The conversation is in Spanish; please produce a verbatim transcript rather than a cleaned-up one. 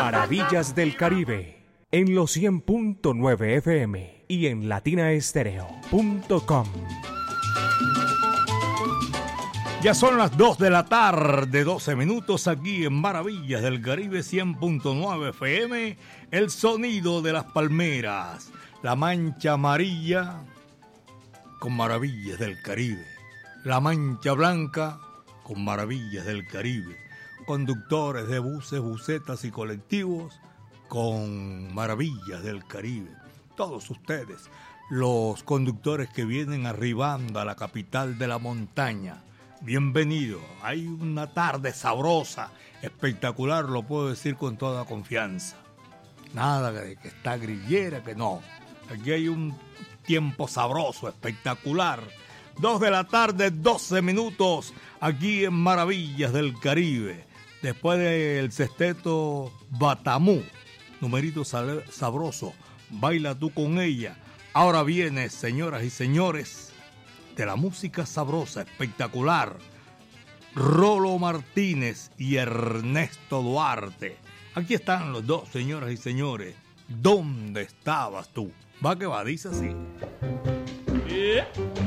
Maravillas del Caribe, en los cien punto nueve F M y en latina estéreo punto com. Ya son las dos de la tarde, doce minutos aquí en Maravillas del Caribe cien punto nueve F M, el sonido de las palmeras, la mancha amarilla con Maravillas del Caribe, la mancha blanca con Maravillas del Caribe, conductores de buses, busetas y colectivos con Maravillas del Caribe. Todos ustedes, los conductores que vienen arribando a la capital de la montaña, bienvenido. Hay una tarde sabrosa, espectacular, lo puedo decir con toda confianza. Nada de que está grillera, que no. Aquí hay un tiempo sabroso, espectacular. Dos de la tarde, doce minutos, aquí en Maravillas del Caribe. Después del sexteto Batamú, numerito sabroso, baila tú con ella. Ahora viene, señoras y señores, de la música sabrosa, espectacular, Rolo Martínez y Ernesto Duarte. Aquí están los dos, señoras y señores. ¿Dónde estabas tú? Va que va, dice así. Yeah.